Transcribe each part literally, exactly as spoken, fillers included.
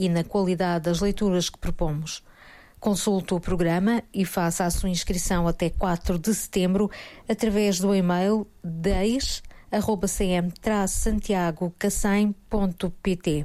e na qualidade das leituras que propomos. Consulte o programa e faça a sua inscrição até quatro de setembro através do e-mail deis arroba c m santiago cacém ponto p t.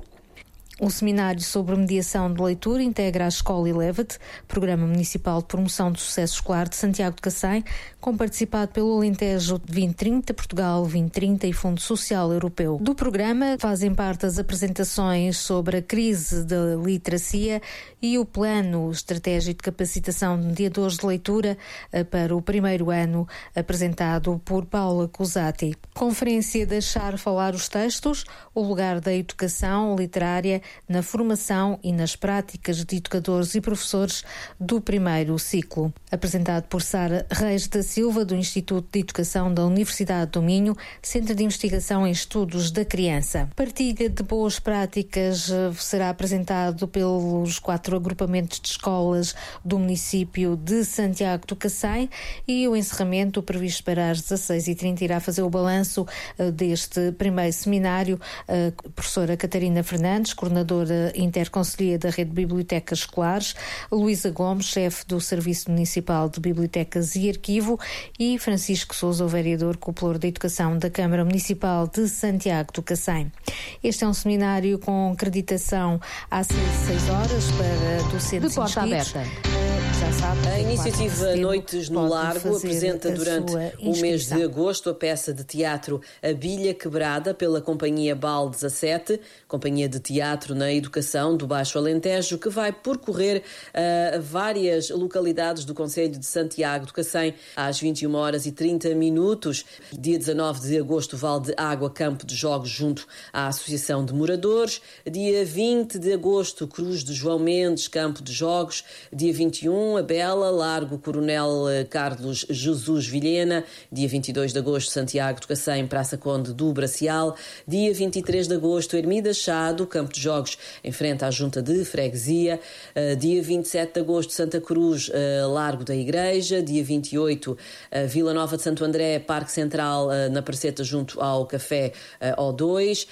O seminário sobre mediação de leitura integra a Escola Eleva-te, Programa Municipal de Promoção do Sucesso Escolar de Santiago de Cacém, com participado pelo Alentejo vinte trinta, Portugal vinte trinta e Fundo Social Europeu. Do programa fazem parte as apresentações sobre a crise da literacia e o Plano Estratégico de Capacitação de Mediadores de Leitura para o primeiro ano, apresentado por Paula Cusati. Conferência Deixar Falar os Textos, o lugar da educação literária na formação e nas práticas de educadores e professores do primeiro ciclo. Apresentado por Sara Reis da Silva, do Instituto de Educação da Universidade do Minho, Centro de Investigação em Estudos da Criança. Partilha de boas práticas será apresentado pelos quatro agrupamentos de escolas do município de Santiago do Cacém e o encerramento, previsto para as dezasseis e trinta, irá fazer o balanço deste primeiro seminário. A professora Catarina Fernandes, coordenadora interconselhia da Rede de Bibliotecas Escolares, Luísa Gomes, chefe do Serviço Municipal de Bibliotecas e Arquivo, e Francisco Sousa, o vereador cooperador da Educação da Câmara Municipal de Santiago do Cacém. Este é um seminário com acreditação às seis horas para docentes de porta inscritos. Aberta. Já sabe, a iniciativa Noites no Largo apresenta durante o mês de agosto a peça de teatro A Bilha Quebrada, pela Companhia B A L dezassete, Companhia de Teatro na Educação do Baixo Alentejo, que vai percorrer uh, várias localidades do concelho de Santiago do Cacém às vinte e uma horas e trinta minutos. Dia dezanove de agosto, Val de Água, Campo de Jogos junto à Associação de Moradores. Dia vinte de agosto, Cruz de João Mendes, Campo de Jogos. Dia vinte e um, A Bela, Largo Coronel Carlos Jesus Vilhena. Dia vinte e dois de agosto, Santiago do Cacém, Praça Conde do Bracial. Dia vinte e três de agosto, Ermida Chado, Campo de Jogos, em frente à Junta de Freguesia. Uh, dia vinte e sete de agosto, Santa Cruz, uh, Largo da Igreja. Dia vinte e oito, uh, Vila Nova de Santo André, Parque Central, uh, na Praceta, junto ao Café uh, O dois.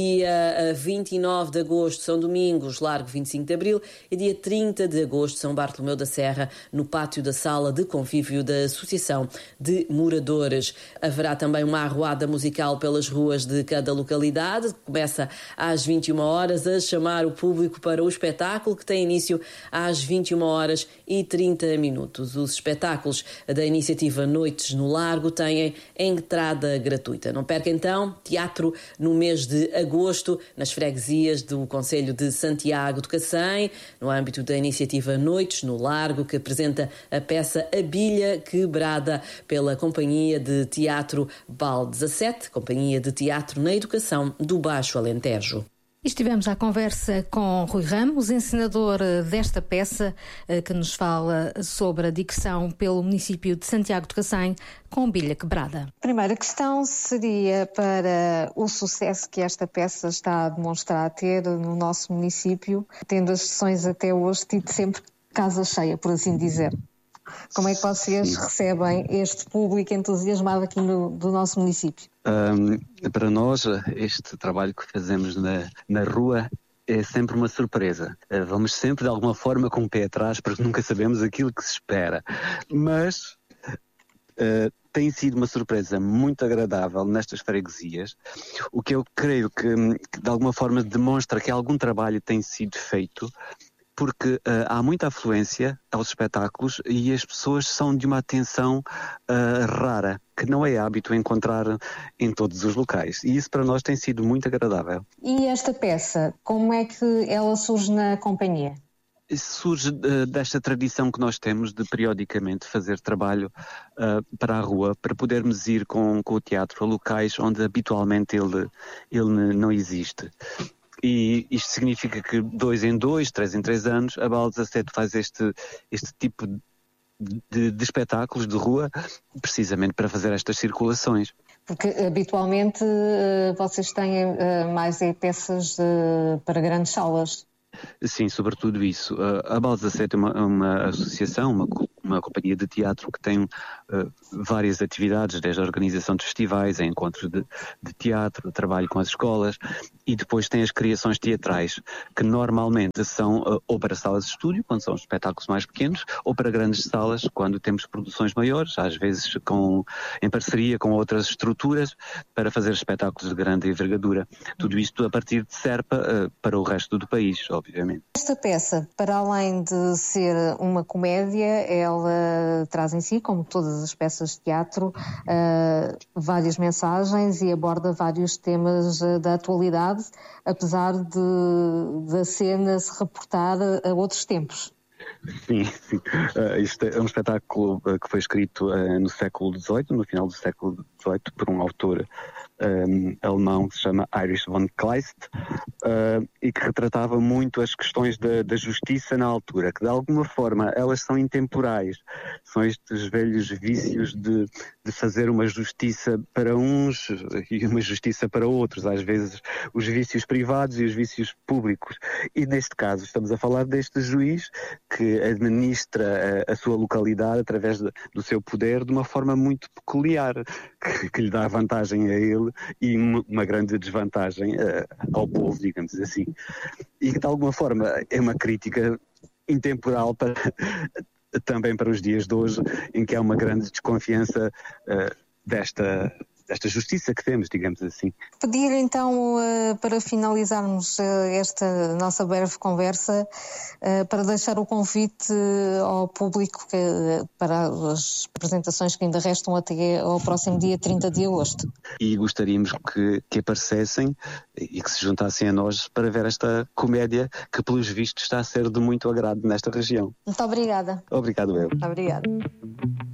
Dia uh, vinte e nove de agosto, São Domingos, Largo vinte e cinco de Abril. E dia trinta de agosto, São Bartolomeu da Serra, no pátio da Sala de Convívio da Associação de Moradores. Haverá também uma arruada musical pelas ruas de cada localidade, que começa às vinte e uma horas, a chamar o público para o espetáculo, que tem início às vinte e uma horas e trinta minutos. Os espetáculos da iniciativa Noites no Largo têm entrada gratuita. Não perca então teatro no mês de agosto nas freguesias do concelho de Santiago do Cacém, no âmbito da iniciativa Noites no Largo, que apresenta a peça A Bilha Quebrada, pela Companhia de Teatro B A L dezassete, Companhia de Teatro na Educação do Baixo Alentejo. Estivemos à conversa com Rui Ramos, encenador desta peça, que nos fala sobre a dicção pelo município de Santiago de Cacém com Bilha Quebrada. A primeira questão seria para o sucesso que esta peça está a demonstrar ter no nosso município, tendo as sessões até hoje tido sempre casa cheia, por assim dizer. Como é que vocês Sim. recebem este público entusiasmado aqui no, do nosso município? Um, para nós, este trabalho que fazemos na, na rua é sempre uma surpresa. Uh, vamos sempre, de alguma forma, com o pé atrás, porque nunca sabemos aquilo que se espera. Mas uh, tem sido uma surpresa muito agradável nestas freguesias, o que eu creio que, que de alguma forma, demonstra que algum trabalho tem sido feito, porque uh, há muita afluência aos espetáculos e as pessoas são de uma atenção uh, rara, que não é hábito encontrar em todos os locais. E isso para nós tem sido muito agradável. E esta peça, como é que ela surge na companhia? Surge uh, desta tradição que nós temos de periodicamente fazer trabalho uh, para a rua, para podermos ir com, com o teatro a locais onde habitualmente ele, ele não existe. E isto significa que dois em dois, três em três anos, a B A L dezassete faz este, este tipo de, de espetáculos de rua, precisamente para fazer estas circulações. Porque habitualmente vocês têm mais peças para grandes salas. Sim, sobretudo isso. A B A L dezassete é uma, uma associação, uma, uma companhia de teatro que tem uh, várias atividades, desde a organização de festivais, a encontros de, de teatro, trabalho com as escolas, E depois tem as criações teatrais, que normalmente são uh, ou para salas de estúdio, quando são espetáculos mais pequenos, ou para grandes salas, quando temos produções maiores, às vezes com, em parceria com outras estruturas, para fazer espetáculos de grande envergadura. Tudo isto a partir de Serpa uh, para o resto do país, obviamente. Esta peça, para além de ser uma comédia, ela traz em si, como todas as peças de teatro, uh, várias mensagens e aborda vários temas uh, da atualidade, apesar de da cena se reportar a outros tempos. Sim, sim. Uh, isto é um espetáculo uh, que foi escrito uh, no século dezoito, no final do século dezoito, por um autor um, alemão que se chama Erich von Kleist, uh, e que retratava muito as questões da, da justiça na altura, que de alguma forma elas são intemporais, são estes velhos vícios de, de fazer uma justiça para uns e uma justiça para outros, às vezes os vícios privados e os vícios públicos. E neste caso estamos a falar deste juiz que administra a, a sua localidade através de, do seu poder de uma forma muito peculiar, que, que lhe dá vantagem a ele e uma, uma grande desvantagem uh, ao povo, digamos assim. E que de alguma forma é uma crítica intemporal para, também para os dias de hoje, em que há uma grande desconfiança uh, desta... desta justiça que temos, digamos assim. Pedir então, para finalizarmos esta nossa breve conversa, para deixar o convite ao público para as apresentações que ainda restam até ao próximo dia trinta de agosto. E gostaríamos que, que aparecessem e que se juntassem a nós para ver esta comédia que, pelos vistos, está a ser de muito agrado nesta região. Muito obrigada. Obrigado eu. Obrigada.